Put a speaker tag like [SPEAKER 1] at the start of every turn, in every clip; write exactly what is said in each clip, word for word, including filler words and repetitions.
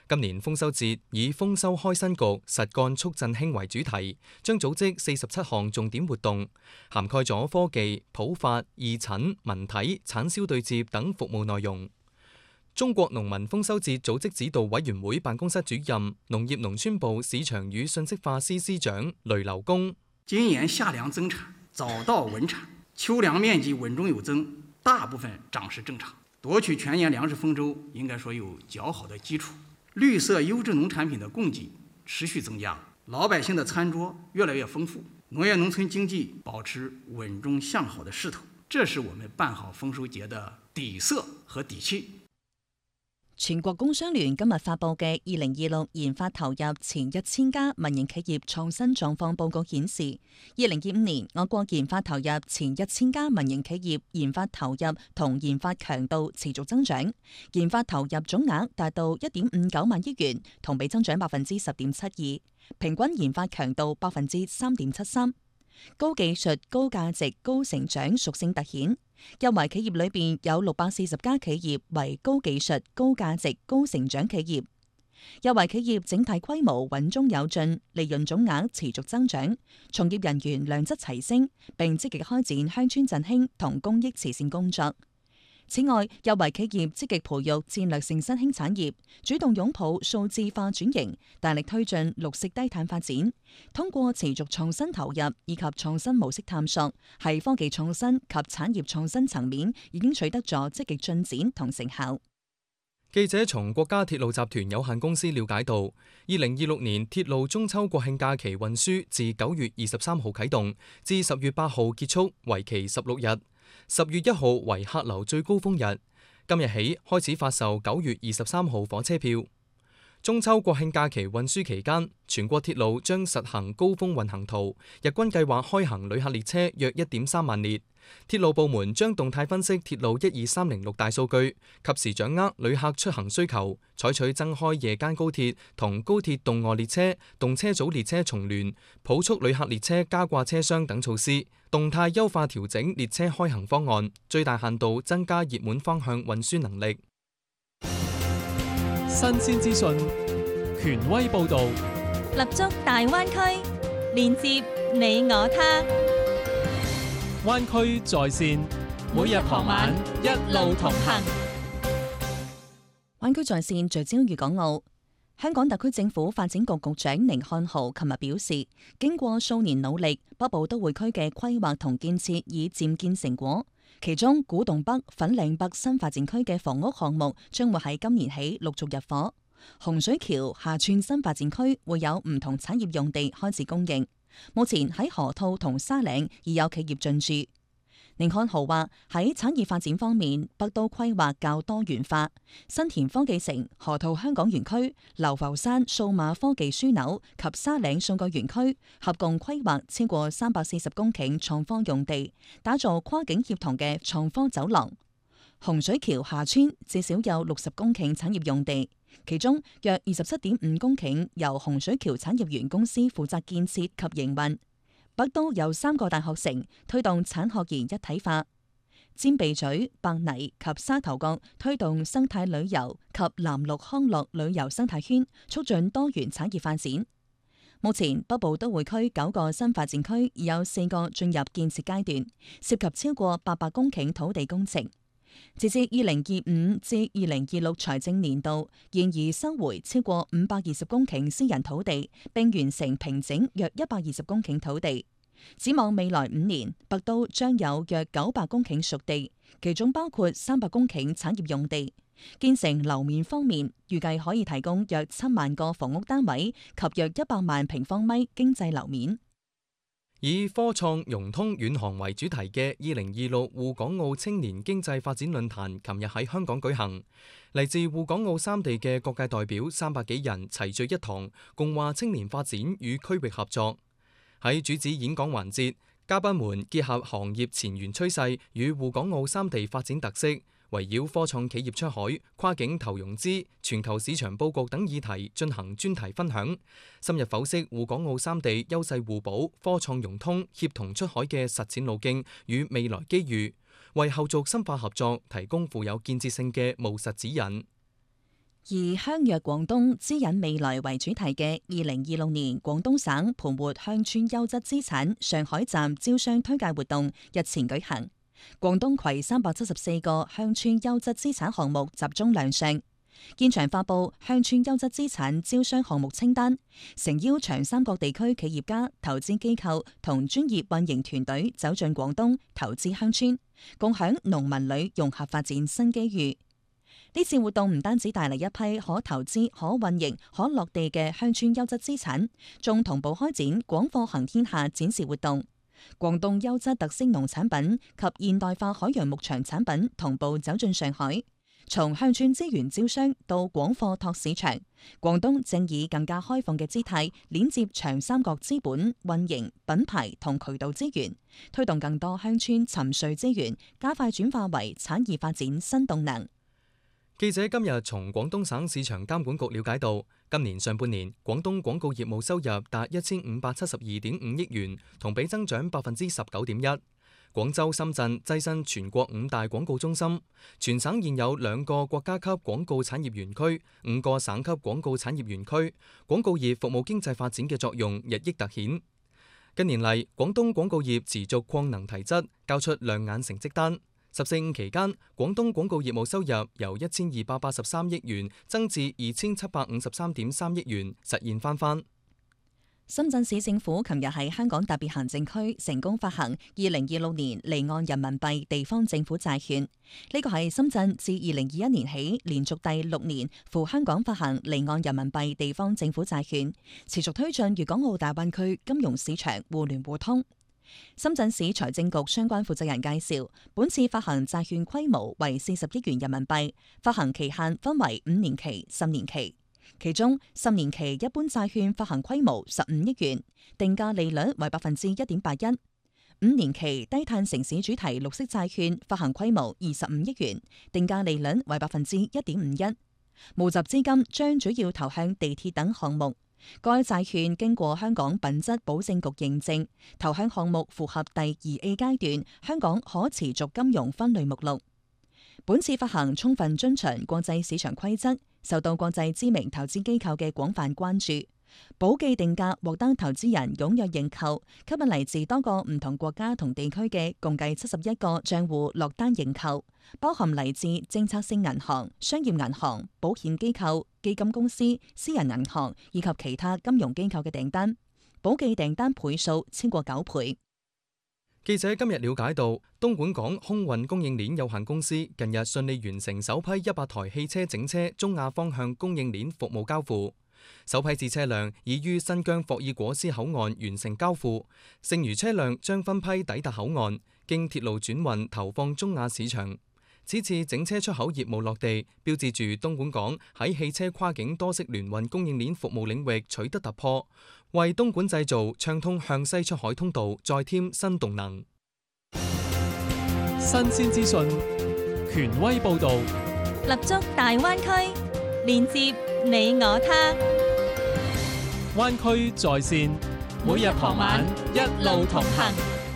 [SPEAKER 1] 今年豐收節以豐收開新局、實幹促振興為主題，將組織四十七項重點活動，涵蓋咗科技、普法、義診、文體、產銷對接等服務內容。中國農民豐收節組織指導委員會辦公室主任、農業農村部市場與信息化司司長雷劉公：
[SPEAKER 2] 今年夏糧增產，早稻穩產，秋糧面積穩中有增，大部分長勢正常，奪取全年糧食豐收應該說有較好的基礎。綠色優質農產品的供給持續增加，老百姓的餐桌越來越豐富，農業農村經濟保持穩中向好的勢頭，這是我們辦好豐收節的底色和底氣。
[SPEAKER 3] 全國工商聯今日發布嘅二零二六研發投入前一千家民營企業創新狀況報告顯示，二零二五年我國研發投入前一千家民營企業研發投入同研發強度持續增長，研發投入總額達到一點五九萬億元，同比增長百分之十點七二，平均研發強度百分之三點七三。高技術、高價值、高成長屬性突顯。入圍企業裏邊有六百四十家企業為高技術、高價值、高成長企業。入圍企業整體規模穩中有進，利潤總額持續增長，從業人員良質齊升，並積極開展鄉村振興同公益慈善工作。此外，入圍企業積極培育戰略性新興產業，主動擁抱數字化轉型，大力推進綠色低碳發展。通過持續創新投入以及創新模式探索，喺科技創新及產業創新層面已經取得咗積極進展同成效。
[SPEAKER 1] 記者從國家鐵路集團有限公司了解到，二零二六年鐵路中秋國慶假期運輸自九月二十三號啟動，至十月八號結束，為期十六日。十月一號為客流最高峰日，今日起開始發售九月二十三號火車票。中秋國慶假期運輸期間，全國鐵路將實行高峰運行圖，日均計劃開行旅客列車約一點三萬列。鐵路部門將動態分析鐵路一二三零六大數據，及時掌握旅客出行需求，採取增開夜間高鐵同高鐵動臥列車、動車組列車重聯、普速旅客列車加掛車廂等措施，動態優化調整列車開行方案，最大限度增加熱門方向運輸能力。
[SPEAKER 4] 新鮮資訊，權威報導，
[SPEAKER 5] 立足大灣區，連接你我他。
[SPEAKER 4] 灣區在線，每日傍晚一路同行。
[SPEAKER 3] 灣區在線聚焦粵港澳。香港特區政府發展局局長寧漢豪琴日表示，經過數年努力，北部都會區嘅規劃同建設已漸見成果。其中，古洞北、粉嶺北新發展區嘅房屋項目將會喺今年起陸續入伙。洪水橋廈村新發展區會有唔同產業用地開始供應。目前喺河套同沙嶺已有企業進駐。寧漢豪話喺產業發展方面，北都規劃較多元化，新田科技城、河套香港園區、流浮山數碼科技樞紐及沙嶺數據園區合共規劃超過三百四十公頃創科用地，打造跨境協同嘅創科走廊。洪水橋廈村至少有六十公頃產業用地，其中約二十七點五公頃由洪水橋產業園公司負責建設及營運。北都有三個大學城推動產學研一體化，尖鼻咀、白泥及沙頭角推動生態旅遊及藍綠康樂旅遊生態圈，促進多元產業發展。目前北部都會區九個新發展區已有四個進入建設階段，涉及超過八百公頃土地工程。截至二零二五至二零二六財政年度，現已收回超過五百二十公頃私人土地，並完成平整約一百二十公頃土地。展望未來五年，北都將有約九百公頃熟地，其中包括三百公頃產業用地。建成樓面方面，預計可以提供約七萬個房屋單位及約一百萬平方米經濟樓面。
[SPEAKER 1] 以科創融通遠航為主題嘅二零二六滬港澳青年經濟發展論壇，琴日喺香港舉行。嚟自滬港澳三地嘅各界代表三百幾人齊聚一堂，共話青年發展與區域合作。喺主旨演講環節，嘉賓們結合行業前沿趨勢與滬港澳三地發展特色，圍繞科創企業出海、跨境投融資、全球市場佈局等議題進行專題分享，深入剖析滬港澳三地優勢互補、科創融通、協同出海嘅實踐路徑與未來機遇，為後續深化合作提供富有建設性嘅務實指引。
[SPEAKER 3] 而香約廣東指引未來為主題嘅二零二六年廣東省盤活鄉村優質資產上海站招商推介活動日前舉行，廣東攜三百七十四個鄉村優質資產項目集中亮相，現場發布鄉村優質資產招商項目清單，誠邀長三角地區企業家、投資機構同專業運營團隊走進廣東投資鄉村，共享農民旅融合發展新機遇。呢次活動唔單止帶嚟一批可投資、可運營、可落地嘅鄉村優質資產，仲同步開展廣貨行天下展示活動。廣東優質特色農產品及現代化海洋牧場產品同步走進上海。從鄉村資源招商到廣貨拓市場，廣東正以更加開放嘅姿態鏈接長三角資本、運營、品牌同渠道資源，推動更多鄉村沉睡資源加快轉化為產業發展新動能。
[SPEAKER 1] 記者今日從廣東省市場監管局了解到，今年上半年廣東廣告業務收入達一千五百七十二點五億元，同比增長百分之十九點一。廣州、深圳躋身全國五大廣告中心，全省現有兩個國家級廣告產業園區、五個省級廣告產業園區，廣告業服務經濟發展嘅作用日益突顯。近年嚟，廣東廣告業持續擴能提質，交出亮眼成績單。十四五期間，廣東廣告業務收入由一千二百八十三億元增至二千七百五十三點三億元，實現翻番。
[SPEAKER 3] 深圳市政府琴日喺香港特別行政區成功發行二零二六年離岸人民幣地方政府債券，呢個係深圳自二零二一年起連續第六年赴香港發行離岸人民幣地方政府債券，持續推進粵港澳大灣區金融市場互聯互通。深圳市財政局相關負責人介紹，本次發行債券規模為四十億元人民幣，發行期限分為五年期、十年期。其中十年期一般債券發行規模十五億元，定價利率為百分之一點八一；五年期低碳城市主題綠色債券發行規模二十五億元，定價利率為百分之一點五一。募集資金將主要投向地鐵等項目。該債券經過香港品質保證局認證，投向項目符合第二 A 階段香港可持續金融分類目錄。本次發行充分遵循國際市場規則，受到國際知名投資機構嘅廣泛關注。保記定價獲得投資人踴躍認購，吸引嚟自多個唔同國家同地區嘅共計七十一個賬戶落單認購，包含嚟自政策性銀行、商業銀行、保險機構、基金公司、私人銀行以及其他金融機構嘅訂單。保記訂單倍數超過九倍。
[SPEAKER 1] 記者今日了解到，東莞港空運供應鏈有限公司近日順利完成首批一百台汽車整車中亞方向供應鏈服務交付。首批次車輛已於新疆霍爾果斯口岸完成交付，剩餘車輛將分批抵達口岸，經鐵路轉運投放中亞市場。此次整車出口業務落地，標誌住東莞港喺汽車跨境多式聯運供應鏈服務領域取得突破，為東莞製造暢通向西出海通道再添新動能。
[SPEAKER 4] 新鮮資訊，權威報導，
[SPEAKER 5] 立足大灣區，連接你我他。
[SPEAKER 4] 灣區在線，每日傍晚一路同行。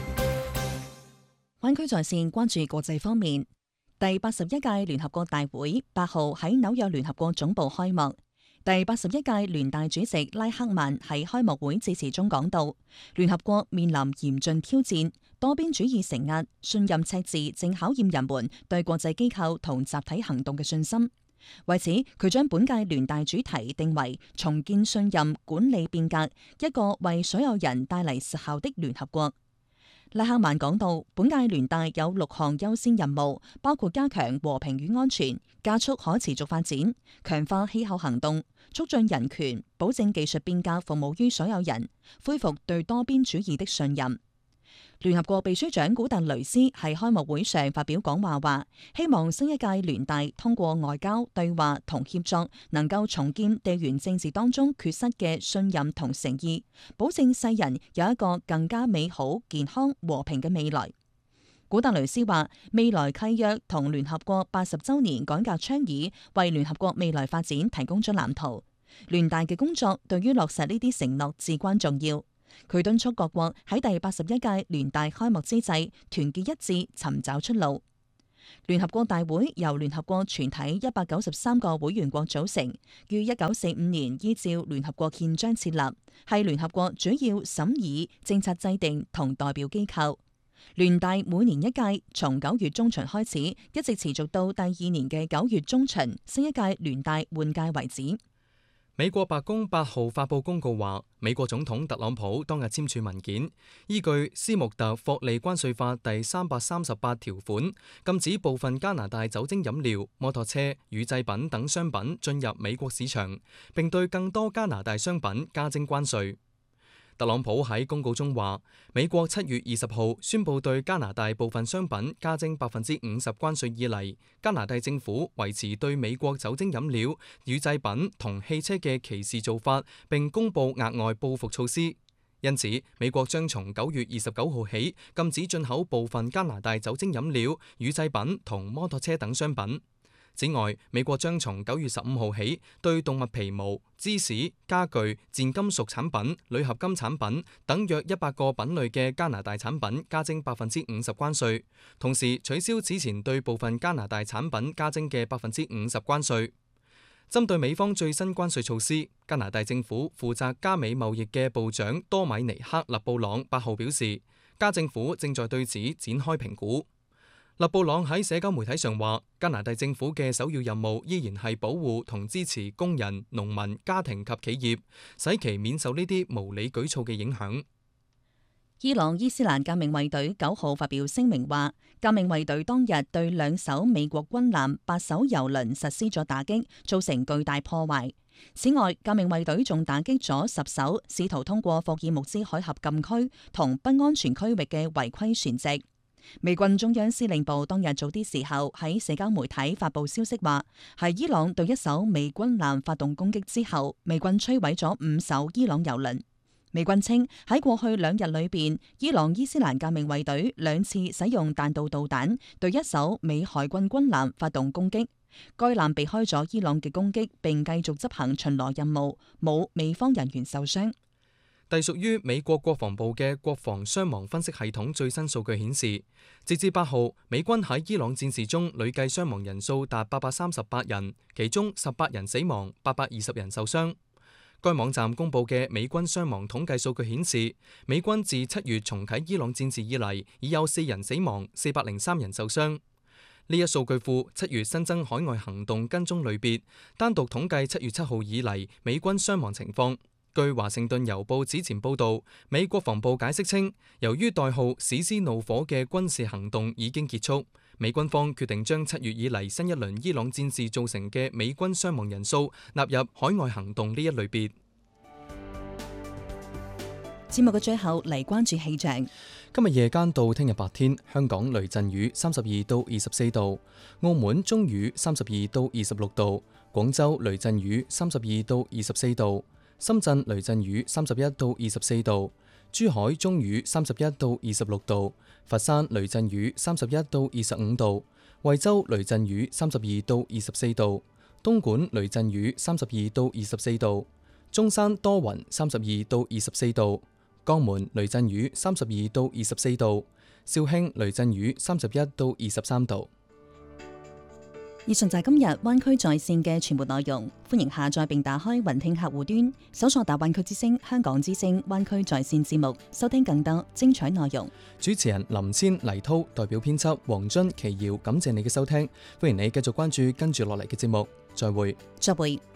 [SPEAKER 3] 灣區在線關注國際方面，第八十一屆聯合國大會八號喺紐約聯合國總部開幕。第八十一屆聯大主席拉克曼喺開幕會致辭中講到，聯合國面臨嚴峻挑戰，多邊主義承壓、信任赤字正考驗人們對國際機構同集體行動嘅信心。為此，佢將本屆聯大主題定為重建信任、管理變革，一個為所有人帶嚟實效的聯合國。拉克曼講到，本屆聯大有六項優先任務，包括加強和平與安全、加速可持續發展、強化氣候行動、促進人權、保證技術變革服務於所有人、恢復對多邊主義的信任。聯合國秘書長古特雷斯喺開幕會上發表講話，話希望新一屆聯大通過外交對話同協作，能夠重建地緣政治當中缺失嘅信任同誠意，保證世人有一個更加美好、健康、和平嘅未來。古特雷斯話，未來契約同聯合國八十週年改革倡議為聯合國未來發展提供咗藍圖，聯大嘅工作對於落實呢啲承諾至關重要。佢敦促各國喺第八十一屆聯大開幕之際團結一致，尋找出路。 聯合國大會由聯合國全體一百九十三個會員國組成，於一九四五年依照聯合國憲章設立，係聯合國主要審議、政策制定同代表機構。聯大每年一屆，從九月中旬開始，一直持續到第二年嘅九月中旬，新一屆聯大換屆為止。
[SPEAKER 1] 美國白宮八號發布公告話，美國總統特朗普當日簽署文件，依據斯穆特霍利關稅法第三百三十八條款，禁止部分加拿大酒精飲料、摩托車、乳製品等商品進入美國市場，並對更多加拿大商品加徵關稅。特朗普喺公告中話，美國七月二十號宣布對加拿大部分商品加徵百分之五十關稅以嚟，加拿大政府維持對美國酒精飲料、乳製品同汽車嘅歧視做法，並公布額外報復措施。因此，美國將從九月二十九號起禁止進口部分加拿大酒精飲料、乳製品同摩托車等商品。此外，美國將從九月十五號起對動物皮毛、芝士、家具、賤金屬產品、鋁合金產品等約一百個品類嘅加拿大產品加徵百分之五十關稅，同時取消此前對部分加拿大產品加徵嘅百分之五十關稅。針對美方最新關稅措施，加拿大政府負責加美貿易嘅部長多米尼克·勒布朗八號表示，加政府正在對此展開評估。勒布朗喺社交媒體上話，加拿大政府嘅首要任務依然係保護同支持工人、農民、家庭及企業，使其免受呢啲無理舉措嘅影響。
[SPEAKER 3] 伊朗伊斯蘭革命衛隊九號發表聲明話，革命衛隊當日對兩艘美國軍艦、八艘油輪實施咗打擊，造成巨大破壞。此外，革命衛隊仲打擊咗十艘試圖通過霍爾木茲海峽禁區同不安全區域嘅違規船隻。美軍中央司令部當日早啲時候喺社交媒體發布消息話，喺伊朗對一艘美軍艦發動攻擊之後，美軍摧毀咗五艘伊朗油輪。美軍稱喺過去兩日裏邊，伊朗伊斯蘭革命衛隊兩次使用彈道導彈對一艘美海軍軍艦發動攻擊，該艦避開咗伊朗嘅攻擊，並繼續執行巡邏任務，冇美方人員受傷。
[SPEAKER 1] 隸屬於美國國防部嘅國防傷亡分析系統最新數據顯示，截至八號，美軍喺伊朗戰事中累計傷亡人數達八百三十八人，其中十八人死亡，八百二十人受傷。該網站公佈嘅美軍傷亡統計數據顯示，美軍自七月重啟伊朗戰事以嚟，已有四人死亡，四百零三人受傷。呢一數據庫七月新增海外行動跟蹤類別，單獨統計七月七號以嚟美軍傷亡情況。據華盛頓郵報此前報導，美國防部解釋稱，由於代號史詩怒火嘅軍事行動已經結束，美軍方決定將七月以嚟新一輪伊朗戰事造成嘅美軍傷亡人數納入海外行動呢一類別。
[SPEAKER 3] 節目嘅最後嚟關注氣象。
[SPEAKER 1] 今日夜間到聽日白天，香港雷陣雨三十二到二十四度，澳門中雨三十二到二十六度，廣州雷陣雨三十二到二十四度。深圳雷陣雨三十一到二十四度，珠海中雨三十一到二十六度，佛山雷陣雨三十一到二十五度，惠州雷陣雨三十二到二十四度，東莞雷陣雨三十二到二十四度，中山多雲三十二到二十四度，江門雷陣雨三十二到二十四度，肇慶雷陣雨三十一到二十三度。
[SPEAKER 3] 以上就係今日灣區在線嘅全部內容，歡迎下載並打開雲聽客戶端，搜索大灣區之聲、香港之聲、灣區在線節目，收聽更多精彩內容。
[SPEAKER 1] 主持人林千、黎濤，代表編輯黃津、奇瑤，感謝你嘅收聽，歡迎你繼續關注跟住落嚟嘅節目，再會。
[SPEAKER 3] 再會。